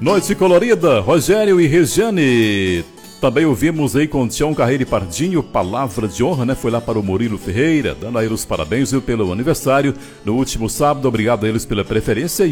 Noite colorida, Rogério e Regiane. Também ouvimos aí com Tião Carreiro e Pardinho, Palavra de Honra, né? Foi lá para o Murilo Ferreira, dando a ele os parabéns pelo aniversário no último sábado. Obrigado a eles pela preferência.